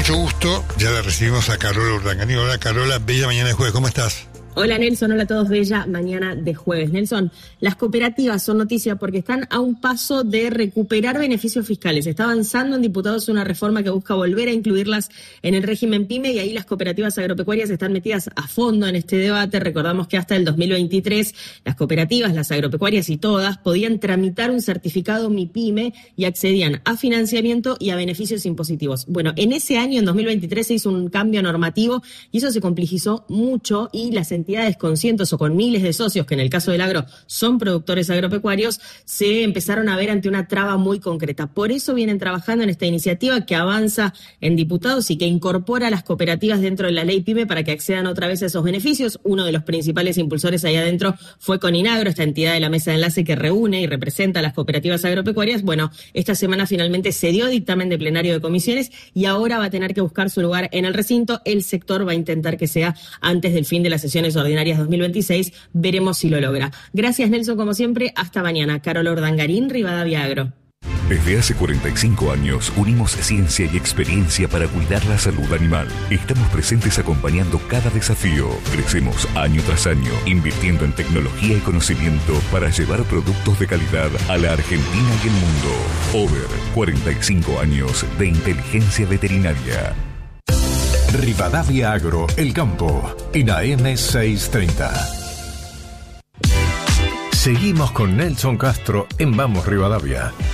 mucho gusto, ya la recibimos a Carola Urdangarín. Hola Carola, bella mañana de jueves, ¿cómo estás? Hola Nelson, hola a todos, bella mañana de jueves. Nelson, las cooperativas son noticia porque están a un paso de recuperar beneficios fiscales. Está avanzando en diputados una reforma que busca volver a incluirlas en el régimen PYME y ahí las cooperativas agropecuarias están metidas a fondo en este debate. Recordamos que hasta el 2023 las cooperativas, las agropecuarias y todas podían tramitar un certificado MIPYME y accedían a financiamiento y a beneficios impositivos. Bueno, en ese año, en 2023, se hizo un cambio normativo y eso se complejizó mucho y las entidades con cientos o con miles de socios, que en el caso del agro son productores agropecuarios, se empezaron a ver ante una traba muy concreta. Por eso vienen trabajando en esta iniciativa que avanza en diputados y que incorpora a las cooperativas dentro de la ley PYME para que accedan otra vez a esos beneficios. Uno de los principales impulsores ahí adentro fue Coninagro, esta entidad de la mesa de enlace que reúne y representa a las cooperativas agropecuarias. Bueno, esta semana finalmente se dio dictamen de plenario de comisiones y ahora va a tener que buscar su lugar en el recinto. El sector va a intentar que sea antes del fin de las sesiones ordinarias 2026, veremos si lo logra. Gracias Nelson, como siempre, hasta mañana. Carola Urdangarín, Rivadavia Agro. Desde hace 45 años unimos ciencia y experiencia para cuidar la salud animal. Estamos presentes acompañando cada desafío. Crecemos año tras año, invirtiendo en tecnología y conocimiento para llevar productos de calidad a la Argentina y el mundo. Over 45 años de inteligencia veterinaria. Rivadavia Agro, El Campo, en AM 630. Seguimos con Nelson Castro en Vamos Rivadavia.